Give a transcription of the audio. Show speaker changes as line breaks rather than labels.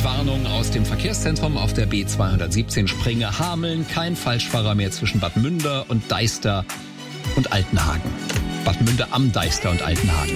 Entwarnung aus dem Verkehrszentrum auf der B217 Springe-Hameln. Kein Falschfahrer mehr zwischen Bad Münder und Deister und Altenhagen. Bad Münder am Deister und Altenhagen.